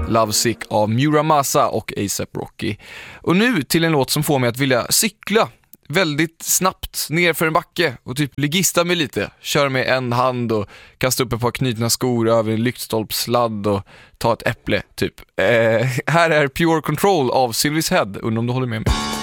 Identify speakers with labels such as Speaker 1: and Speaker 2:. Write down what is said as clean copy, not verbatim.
Speaker 1: Lovesick av Muramasa och A$AP Rocky. Och nu till en låt som får mig att vilja cykla väldigt snabbt ner för en backe och typ ligista mig lite. Kör med en hand och kasta upp ett par knutna skor över en lyktstolpssladd och ta ett äpple typ. Här är Pure Control av Sylvice Head, undrar om du håller med mig.